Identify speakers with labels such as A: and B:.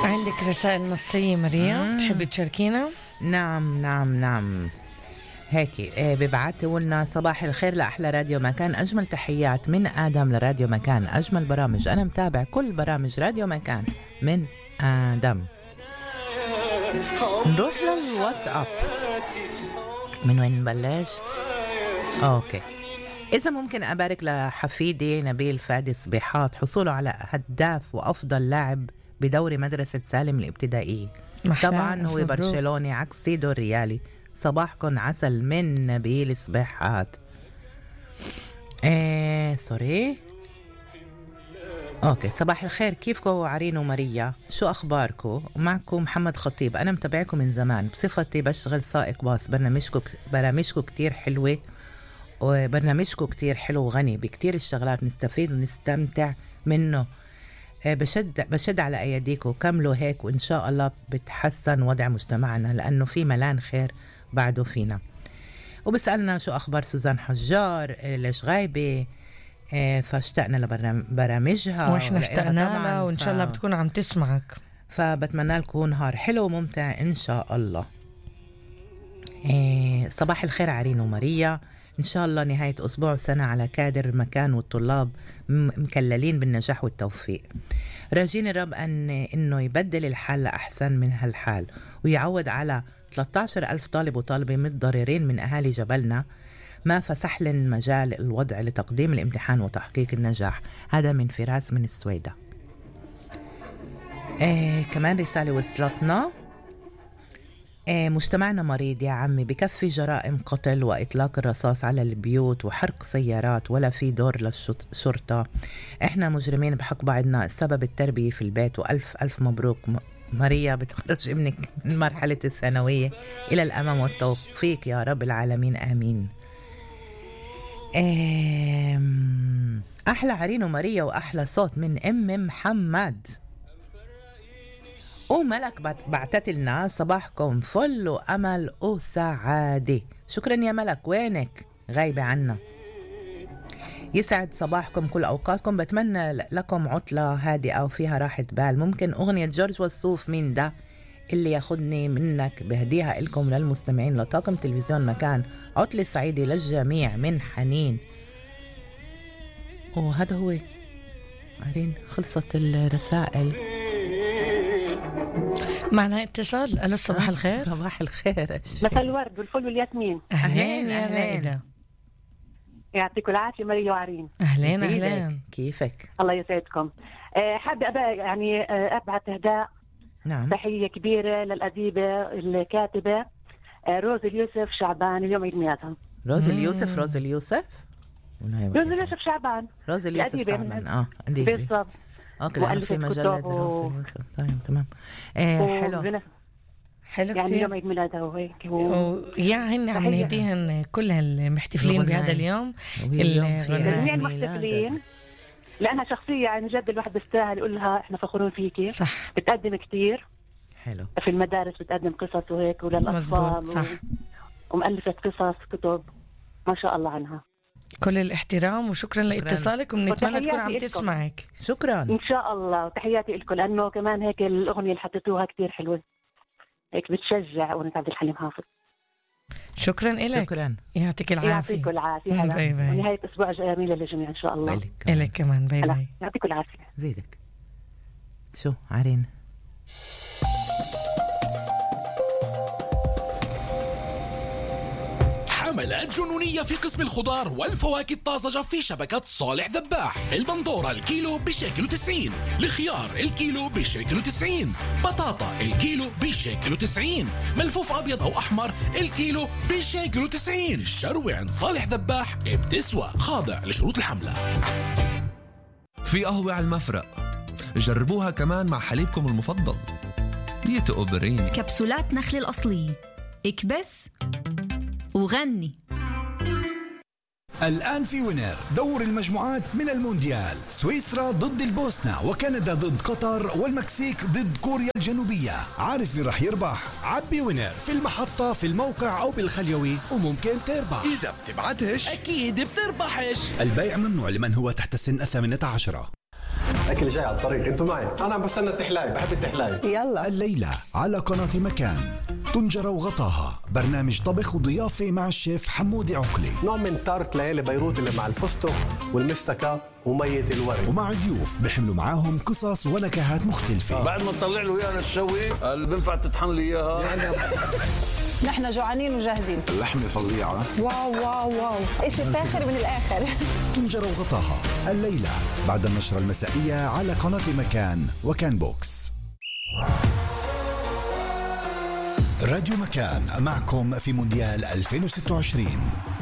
A: عندك رسائل نصية ماريا تحبي تشاركينا؟
B: نعم هيك ببعتوا لنا صباح الخير لأحلى راديو مكان، أجمل تحيات من آدم لراديو مكان، أجمل برامج، أنا متابع كل برامج راديو مكان من آدم. نروح للواتساب، من وين نبلش؟ أوكي، إذا ممكن أبارك لحفيدي نبيل فادي صبيحات حصوله على هداف وأفضل لاعب بدوري مدرسة سالم الابتدائية. طبعا هو برشلوني عكس سيدو الريالي. صباحكم عسل من نبيل صبيحات. سوري. اوكي، صباح الخير، كيفكم عرين وماريا؟ شو اخباركم؟ معكم محمد خطيب، انا متابعكم من زمان بصفتي بشتغل سائق باص. برامجكم كتير حلوة، وبرنامجكم كتير حلو وغني بكتير الشغلات نستفيد ونستمتع منه. بشد على أيديكم، كملوا هيك وإن شاء الله بتحسن وضع مجتمعنا، لأنه في ملان خير بعده فينا. وبسألنا شو أخبار سوزان حجار، ليش غايبة؟ فاشتقنا لبرامجها
A: وإحنا اشتقنا لها، وإن شاء الله بتكون عم تسمعك.
B: فبتمنى لكم نهار حلو وممتع إن شاء الله. صباح الخير عرين وماريا، إن شاء الله نهاية أسبوع وسنة على كادر مكان والطلاب مكللين بالنجاح والتوفيق. راجين الرب إنه يبدل الحال لأحسن من هالحال، ويعود على 13,000 طالب وطالبة متضررين من أهالي جبلنا، ما فسح لن مجال الوضع لتقديم الامتحان وتحقيق النجاح. هذا من فراس من السويدة. كمان رسالة وصلتنا، مجتمعنا مريض يا عمي، بكفي جرائم قتل وإطلاق الرصاص على البيوت وحرق سيارات، ولا في دور للشرطة. احنا مجرمين بحق بعضنا، السبب التربية في البيت. وألف ألف مبروك ماريا، بتخرج ابنك من مرحلة الثانوية إلى الأمام والتوفيق يا رب العالمين، آمين. أحلى عرين وماريا وأحلى صوت من أم محمد. وملك بعتت لنا صباحكم فل وأمل وسعادة. شكرا يا ملك، وينك غايبة عنا؟ يسعد صباحكم كل أوقاتكم، بتمنى لكم عطلة هادئة وفيها راحة بال. ممكن أغنية جورج وسوف مين ده اللي ياخدني منك بهديها لكم للمستمعين لطاقم تلفزيون مكان. عطلة سعيدة للجميع من حنين. وهذا هو عارين، خلصت الرسائل.
A: معنا اتصال. ألو، صباح الخير.
B: صباح الخير،
C: مساء الورد والفل والياسمين.
A: أهلين يا غايدة،
C: يعطيكم العافية ماريا وعرين.
A: أهلين.
B: كيفك؟
C: الله يسعدكم. حابة يعني أبعث إهداء تحية كبيرة للأديبة الكاتبة روز اليوسف شعبان، اليوم عيد ميلادها.
B: روز اليوسف
C: شعبان.
B: روز اليوسف شعبان.
C: بالضبط.
B: اوكي، لأنه في مجلة روز اليوسف. طيب تمام.
A: حلو
C: يعني
A: كتير.
C: يوم عيد ميلادها وهيك
A: يعني عم نهديهن كل المحتفلين بهذا اليوم.
C: جميع المحتفلين، لأنها شخصية يعني جد الواحد بيستاهل يقول لها احنا فخورين فيكي.
A: صح.
C: بتقدم كتير
B: حلو
C: في المدارس، بتقدم قصص وهيك وللأطفال.
A: صح.
C: ومؤلفة قصص كتب ما شاء الله عنها.
A: كل الاحترام وشكرا لاتصالك، وبنتمنى تكون عم تسمعك.
B: شكرا
C: إن شاء الله، وتحياتي لكم، لأنه كمان هيك الأغنية اللي حطيتوها كتير حلوة، هيك بتشجع. أغنية عبد الحليم حافظ.
A: شكرا لك.
B: شكرا،
A: يعطيك العافية.
C: يعطيكم العافية.
A: باي باي.
C: ونهاية أسبوع جميلة للجميع إن شاء الله.
A: إلك كمان. باي باي.
C: يعطيكم العافية.
B: زيدك. شو عارين؟
D: حملات جنونية في قسم الخضار والفواكه الطازجة في شبكة صالح ذباح. البندورة الكيلو ب1.90، الخيار الكيلو ب1.90، بطاطا الكيلو ب1.90، ملفوف أبيض أو أحمر الكيلو ب1.90. الشروة عند صالح ذباح بتسوى، خاضع لشروط الحملة.
E: في قهوة على المفرق، جربوها كمان مع حليبكم المفضل ديتو أوبريني.
F: كبسولات نخل الأصلية، اكبس وغني.
G: الآن في وينر دور المجموعات من المونديال، سويسرا ضد البوسنة، وكندا ضد قطر، والمكسيك ضد كوريا الجنوبية. عارف مين رح يربح؟ عبي وينر في المحطة، في الموقع أو بالخليوي، وممكن تربح.
D: إذا بتبعتش أكيد بتربحش.
G: البيع ممنوع لمن هو تحت سن 18.
H: اكل جاي على الطريق، انتوا معي. انا عم بستنى التحلاي، بحب التحلاي.
I: يلا.
G: الليلة على قناة مكان طنجرة وغطاها، برنامج طبخ وضيافة مع الشيف حمودي عقلي.
H: نوع من تارت ليالي بيروت اللي مع الفستق والمستكة ومية الورد،
G: ومع ضيوف بيحملوا معاهم قصص ونكهات مختلفة.
J: بعد ما تطلع له اياها للشوي اللي بنفع تطحن لي اياها.
I: نحن جوعانين وجاهزين.
J: اللحمة فظيعة.
I: واو واو واو، اشي فاخر من الاخر.
G: طنجرة وغطاها الليلة بعد النشرة المسائية على قناة مكان وكان بوكس. راديو مكان معكم في مونديال 2026.